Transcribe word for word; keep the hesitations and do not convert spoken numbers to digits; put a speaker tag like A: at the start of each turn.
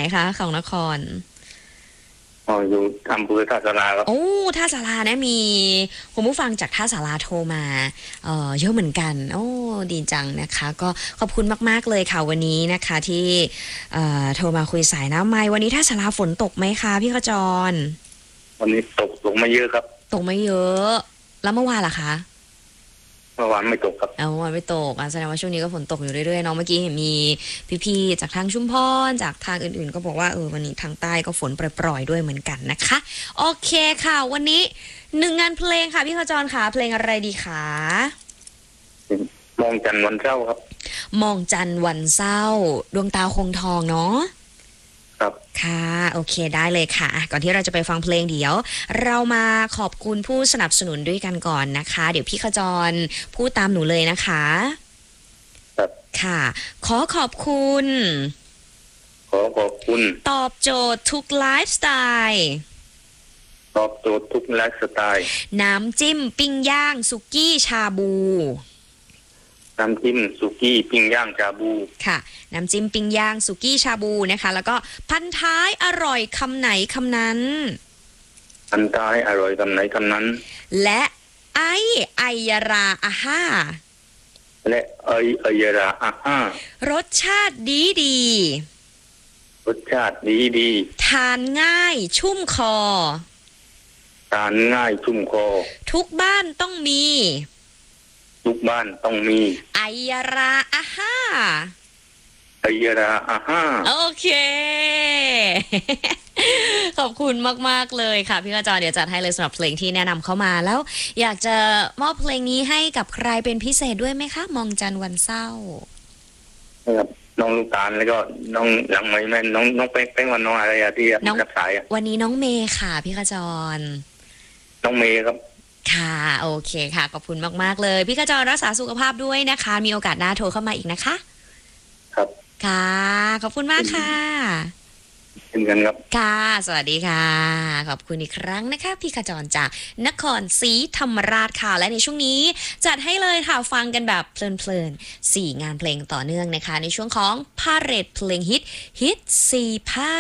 A: คะของนคร
B: อ๋ออยู่อำเภอท่าสาราครับ
A: โอ้ท่าสารานะมีคุณผู้ฟังจากท่าสาราโทรมาเอ่อเยอะเหมือนกันโอ้ดีจังนะคะก็ขอบคุณมากๆเลยค่ะวันนี้นะคะที่เอ่อโทรมาคุยสายน้ำไม้วันนี้ท่าสาราฝนตกไหมคะพี่ขจร
B: วันนี้ตกตกไม่เยอะครับ
A: ตกไม่เยอะแล้วเมื่อวานล่ะคะ
B: เมื่อวานไม่ตกครับ
A: เอาวันไม่ตกอ่ะแสดงว่าช่วงนี้ก็ฝนตกอยู่เรื่อยๆเนาะเมื่อกี้เห็นมีพี่ๆจากทางชุมพรจากทางอื่นๆก็บอกว่าเออวันนี้ทางใต้ก็ฝนปล่อยๆด้วยเหมือนกันนะคะโอเคค่ะวันนี้หนึ่งงานเพลงค่ะพี่ขจรค่ะเพลงอะไรดีคะ
B: มองจันทร์วันเช้าครับ
A: มองจันทร์วันเศร้าดวงตาคงทองเนาะ
B: ครับ
A: ค่ะโอเคได้เลยค่ะก่อนที่เราจะไปฟังเพลงเดี๋ยวเรามาขอบคุณผู้สนับสนุนด้วยกันก่อนนะคะเดี๋ยวพี่ขจรพูดตามหนูเลยนะคะ
B: ครับ
A: ค่ะขอขอบคุณ
B: ขอขอบคุณ
A: ตอบโจทย์ทุกไลฟ์สไตล์
B: ตอบโจทย์ทุกไลฟ์สไตล์
A: น้ำจิ้มปิ้งย่างสุกี้ชาบู
B: น้ำจิ้มสุกี้ปิ้งย่างชาบู
A: ค่ะน้ำจิ้มปิ้งย่างสุกี้ชาบูนะคะแล้วก็พันท้ายอร่อยคำไหนคำนั้น
B: พันท้ายอร่อยคำไหนคำนั้น
A: และไอไอยาราอาห้า
B: และไอไอยาราอาห้าร
A: สชาติดีดี
B: รสชาติดีดี
A: ทานง่ายชุ่มคอ
B: ทานง่ายชุ่มคอ
A: ทุกบ้านต้องมี
B: ทุกบ้านต้องมี
A: ไอยาราอาห้า
B: ไอยาราอาห้า
A: โอเคขอบคุณมากๆเลยค่ะพี่กระจรเดี๋ยวจัดให้เลยสำหรับเพลงที่แนะนำเข้ามาแล้วอยากจะมอบเพลงนี้ให้กับใครเป็นพิเศษด้วยไหมคะมองจันทร์วันเศร้า
B: ครับน้องลูกตาลแล้วก็น้องหลังไหมแม่น้องน้องเป้งเป้งวันน้องอะไรอะที่รับสายอะ
A: วันนี้น้องเมย์ค่ะพี่กระจร
B: น้องเมย์ครับ
A: ค่ะโอเคค่ะขอบคุณมากๆเลยพี่กระจรรักษาสุขภาพด้วยนะคะมีโอกาสหน้าโทรเข้ามาอีกนะคะ
B: ครับ
A: ค่ะขอบคุณมากค่ะ
B: เป็นกันครับ
A: ค่ะสวัสดีค่ะขอบคุณอีกครั้งนะคะพี่ขจรจากนครศรีธรรมราชค่ะและในช่วงนี้จัดให้เลยค่ะฟังกันแบบเพลินๆสี่งานเพลงต่อเนื่องนะคะในช่วงของพาเหรดเพลงฮิตฮิตสี่ภาค